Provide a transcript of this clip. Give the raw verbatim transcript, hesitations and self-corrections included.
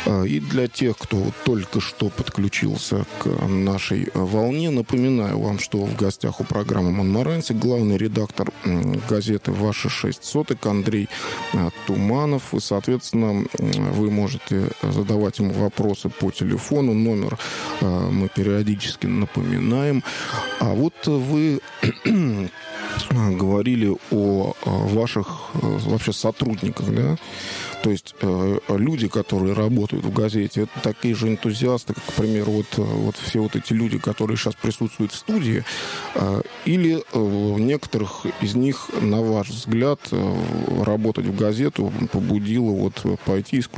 И для тех, кто вот только что подключился к нашей волне, напоминаю вам, что в гостях у программы «Монмаранси» главный редактор газеты «Ваши шесть соток» Андрей Туманов. И, соответственно, вы можете задавать ему вопросы по телефону. Номер мы периодически напоминаем. А вот вы говорили о ваших вообще сотрудниках, да? То есть э, люди, которые работают в газете, это такие же энтузиасты, как, к примеру, вот, вот все вот эти люди, которые сейчас присутствуют в студии, э, или э, некоторых из них, на ваш взгляд, э, работать в газету побудило вот пойти исключительно